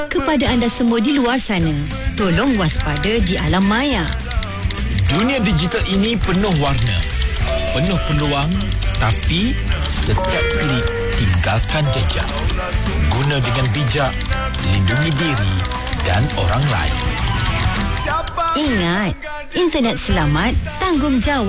Kepada anda semua di luar sana, tolong waspada di alam maya. Dunia digital ini penuh warna, penuh peluang, tapi setiap klik tinggalkan jejak. Guna dengan bijak, lindungi diri dan orang lain. Ingat, internet selamat, tanggungjawab